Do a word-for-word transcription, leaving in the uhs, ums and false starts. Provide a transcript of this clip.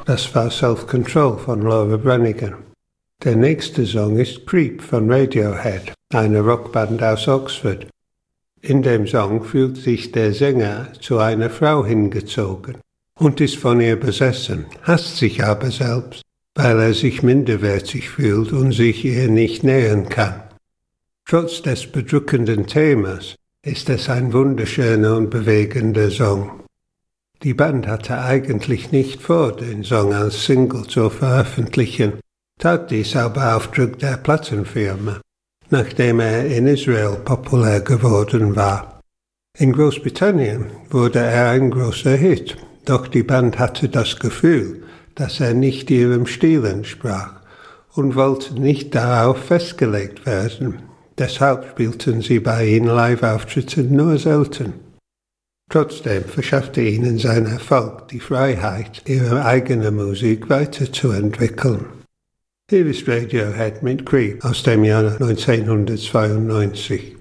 Das war Self-Control von Laura Branigan. Der nächste Song ist Creep von Radiohead, eine Rockband aus Oxford. In dem Song fühlt sich der Sänger zu einer Frau hingezogen und ist von ihr besessen, hasst sich aber selbst, weil er sich minderwertig fühlt und sich ihr nicht nähern kann. Trotz des bedrückenden Themas ist es ein wunderschöner und bewegender Song. Die Band hatte eigentlich nicht vor, den Song als Single zu veröffentlichen, tat dies aber auf Druck der Plattenfirma, nachdem er in Israel populär geworden war. In Großbritannien wurde er ein großer Hit, doch die Band hatte das Gefühl, dass er nicht ihrem Stil entsprach und wollte nicht darauf festgelegt werden. Deshalb spielten sie bei ihnen Live-Auftritten nur selten. Trotzdem verschaffte ihnen sein Erfolg die Freiheit, ihre eigene Musik weiterzuentwickeln. Hier ist Radiohead mit Creep aus dem Jahr neunzehnhundertzweiundneunzig.